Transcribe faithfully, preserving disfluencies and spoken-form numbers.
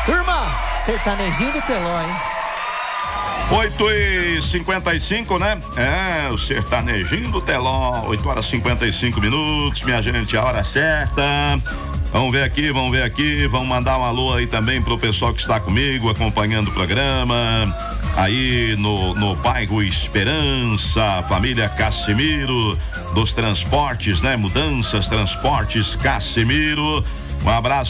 Turma, sertanejinho do Teló, hein? oito e cinquenta e cinco, né? É, o sertanejinho do Teló. oito horas e cinquenta e cinco minutos, minha gente, a hora certa. Vamos ver aqui, vamos ver aqui. Vamos mandar um alô aí também pro pessoal que está comigo, acompanhando o programa. Aí no, no bairro Esperança, família Cassimiro, dos transportes, né? Mudanças, transportes, Cassimiro. Um abraço